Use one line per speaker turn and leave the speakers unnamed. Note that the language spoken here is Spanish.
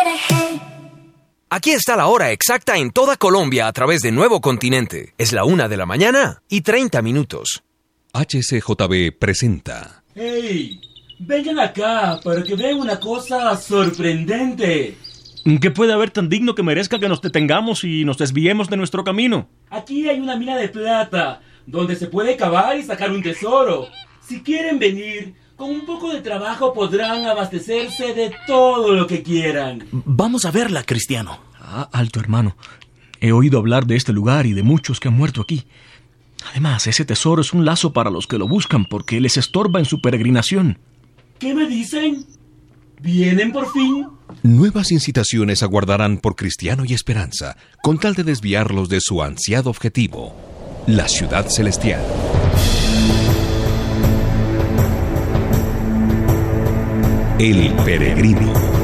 Aquí está la hora exacta en toda Colombia a través de Nuevo Continente. Es la 1:30 a.m.
HCJB presenta.
¡Hey! Vengan acá para que vean una cosa sorprendente.
¿Qué puede haber tan digno que merezca que nos detengamos y nos desviemos de nuestro camino?
Aquí hay una mina de plata, donde se puede cavar y sacar un tesoro. Si quieren venir, con un poco de trabajo podrán abastecerse de todo lo que quieran.
Vamos a verla, Cristiano.
Alto, hermano. He oído hablar de este lugar y de muchos que han muerto aquí. Además, ese tesoro es un lazo para los que lo buscan porque les estorba en su peregrinación.
¿Qué me dicen? ¿Vienen por fin?
Nuevas incitaciones aguardarán por Cristiano y Esperanza, con tal de desviarlos de su ansiado objetivo, la ciudad celestial. El peregrino.